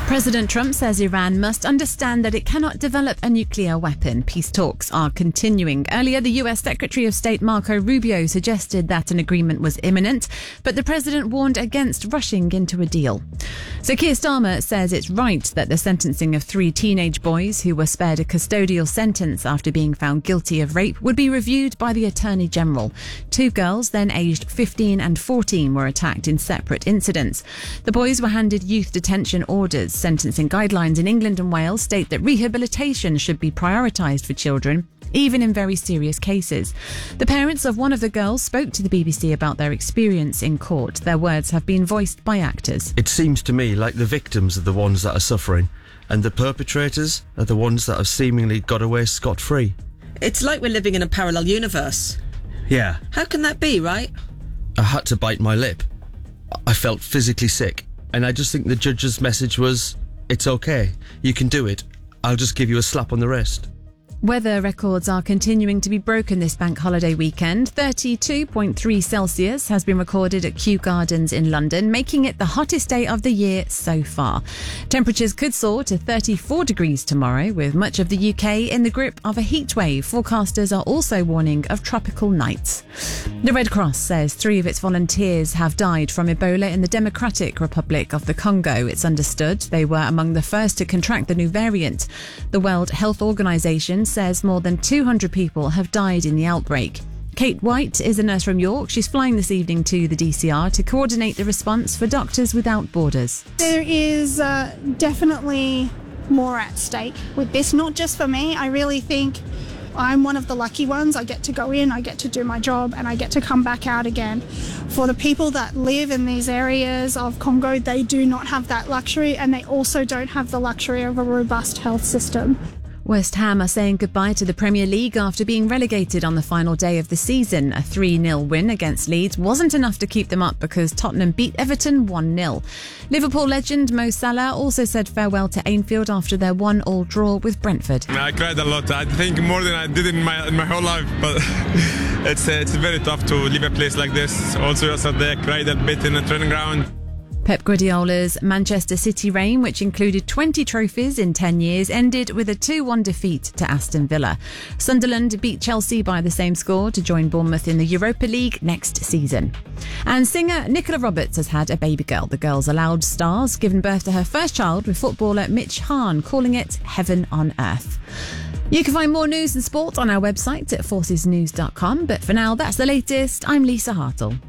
President Trump says Iran must understand that it cannot develop a nuclear weapon. Peace talks are continuing. Earlier, the US Secretary of State Marco Rubio suggested that an agreement was imminent, but the president warned against rushing into a deal. So Keir Starmer says it's right that the sentencing of 3 teenage boys who were spared a custodial sentence after being found guilty of rape would be reviewed by the Attorney General. 2 girls, then aged 15 and 14, were attacked in separate incidents. The boys were handed youth detention orders. Sentencing guidelines in England and Wales state that rehabilitation should be prioritised for children, even in very serious cases. The parents of one of the girls spoke to the BBC about their experience in court. Their words have been voiced by actors. It seems to me like the victims are the ones that are suffering, and the perpetrators are the ones that have seemingly got away scot-free. It's like we're living in a parallel universe. Yeah. How can that be, right? I had to bite my lip. I felt physically sick. And I just think the judge's message was, it's okay, you can do it. I'll just give you a slap on the wrist. Weather records are continuing to be broken this bank holiday weekend. 32.3 Celsius has been recorded at Kew Gardens in London, making it the hottest day of the year so far. Temperatures could soar to 34 degrees tomorrow, with much of the UK in the grip of a heat wave. Forecasters are also warning of tropical nights. The Red Cross says 3 of its volunteers have died from Ebola in the Democratic Republic of the Congo. It's understood they were among the first to contract the new variant. The World Health Organization says more than 200 people have died in the outbreak. Kate White is a nurse from York. She's flying this evening to the DCR to coordinate the response for Doctors Without Borders. There is definitely more at stake with this, not just for me. I really think I'm one of the lucky ones. I get to go in, I get to do my job, and I get to come back out again. For the people that live in these areas of Congo, they do not have that luxury, and they also don't have the luxury of a robust health system. West Ham are saying goodbye to the Premier League after being relegated on the final day of the season. A 3-0 win against Leeds wasn't enough to keep them up because Tottenham beat Everton 1-0. Liverpool legend Mo Salah also said farewell to Anfield after their 1-1 draw with Brentford. I cried a lot. I think more than I did in my whole life, but it's very tough to leave a place like this. Also, yesterday I cried a bit in the training ground. Pep Guardiola's Manchester City reign, which included 20 trophies in 10 years, ended with a 2-1 defeat to Aston Villa. Sunderland beat Chelsea by the same score to join Bournemouth in the Europa League next season. And singer Nicola Roberts has had a baby girl. The girl's allowed stars, given birth to her first child with footballer Mitch Hahn, calling it heaven on earth. You can find more news and sport on our website at forcesnews.com. But for now, that's the latest. I'm Lisa Hartle.